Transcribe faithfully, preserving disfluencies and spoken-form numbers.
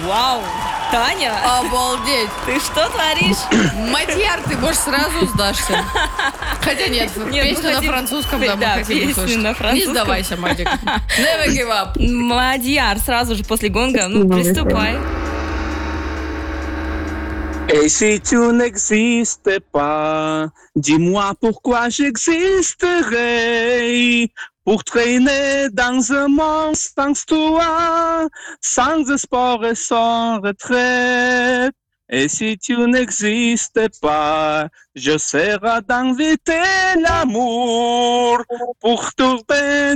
Вау! Таня, Обалдеть! ты что творишь? Мадьяр, ты, может, сразу сдашься? Хотя нет, Нет, песню мы на хотим- французском, да, мы да, хотим песню услышать. на Не французском. сдавайся, Мадик. Never give up. Мадьяр, сразу же после гонга. Ну, приступай. Et si tu n'existais pas, dis-moi pourquoi j'existerais pour traîner dans un monde sans toi, sans espoir et sans retraite. Et si tu n'existais pas, j'essaierai d'inviter l'amour pour tourner